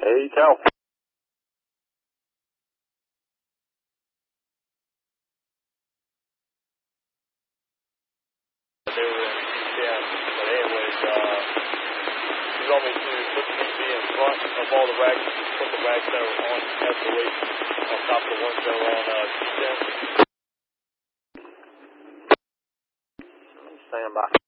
Hey, Cal. They were in CCM, but anyways, he told me to put the PC in front of all the racks, put the racks that were on escalate on top of the ones that were on C10. Stand by.